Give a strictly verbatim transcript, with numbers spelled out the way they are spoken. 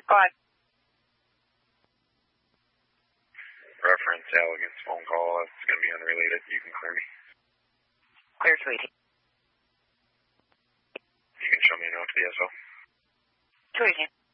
Go ahead. Reference Elegance phone call. It's going to be unrelated. You can clear me. Clear, sweetie. You can show me a note to the S O. Sure you can.